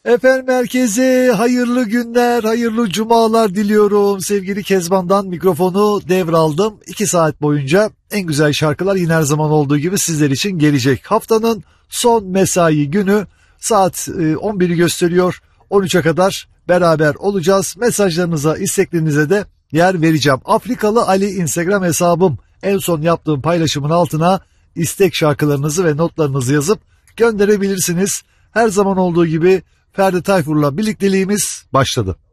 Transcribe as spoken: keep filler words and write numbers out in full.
Efendim herkese hayırlı günler, hayırlı cumalar diliyorum. Sevgili Kezban'dan mikrofonu devraldım. iki saat boyunca en güzel şarkılar yine her zaman olduğu gibi sizler için gelecek. Haftanın son mesai günü saat on biri gösteriyor. on üçe kadar beraber olacağız. Mesajlarınıza, isteklerinize de yer vereceğim. Afrikalı Ali Instagram hesabım. En son yaptığım paylaşımın altına istek şarkılarınızı ve notlarınızı yazıp gönderebilirsiniz. Her zaman olduğu gibi Ferdi Tayfur'la birlikteliğimiz başladı.